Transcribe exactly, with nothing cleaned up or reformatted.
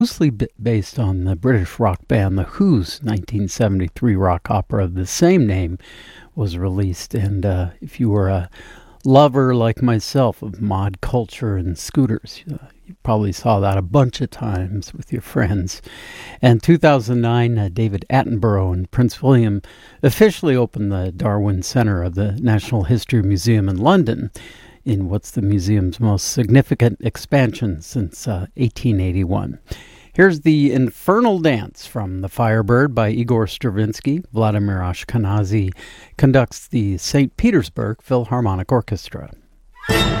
loosely b- based on the British rock band The Who's nineteen seventy-three rock opera of the same name was released. And uh, if you were a lover like myself of mod culture and scooters, uh, you probably saw that a bunch of times with your friends. And two thousand nine, uh, David Attenborough and Prince William officially opened the Darwin Centre of the National History Museum in London, in what's the museum's most significant expansion since uh, eighteen eighty-one. Here's the Infernal Dance from The Firebird by Igor Stravinsky. Vladimir Ashkenazy conducts the Saint Petersburg Philharmonic Orchestra.